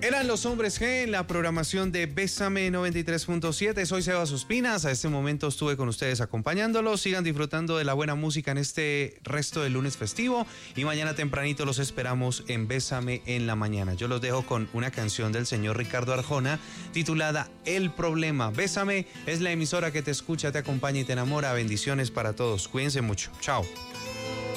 Eran los Hombres G en la programación de Bésame 93.7. Soy Sebas Ospinas. A este momento estuve con ustedes acompañándolos. Sigan disfrutando de la buena música en este resto del lunes festivo. Y mañana tempranito los esperamos en Bésame en la mañana. Yo los dejo con una canción del señor Ricardo Arjona titulada El Problema. Bésame es la emisora que te escucha, te acompaña y te enamora. Bendiciones para todos. Cuídense mucho. Chao.